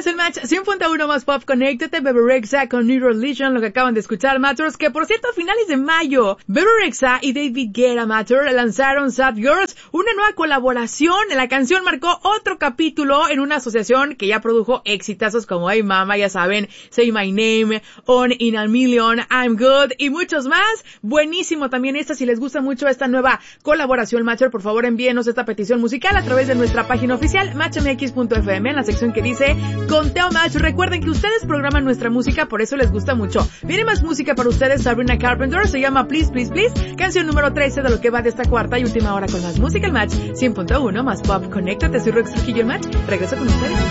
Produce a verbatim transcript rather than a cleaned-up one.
es el Match cien punto uno más Pop. Conéctate, Bebe Rexha con New Religion, lo que acaban de escuchar, Matters, que por cierto a finales de mayo, Bebe Rexha y David Guetta, Matter, lanzaron Sad Girls, una nueva colaboración. La canción marcó otro capítulo en una asociación que ya produjo exitazos como Hey Mama, ya saben, Say My Name, On In A Million, I'm Good y muchos más. Buenísimo también esta, si les gusta mucho esta nueva colaboración, Matcher, por favor envíenos esta petición musical a través de nuestra página oficial, match m x punto f m, en la sección que dice Conteo Match. Recuerden que ustedes programan nuestra música, por eso les gusta mucho. Viene más música para ustedes, Sabrina Carpenter, se llama Please, Please, Please, canción número trece de lo que va de esta cuarta y última hora con más música, el Match cien punto uno más Pop. Conéctate, soy Rox Trujillo, el Match, regreso con ustedes.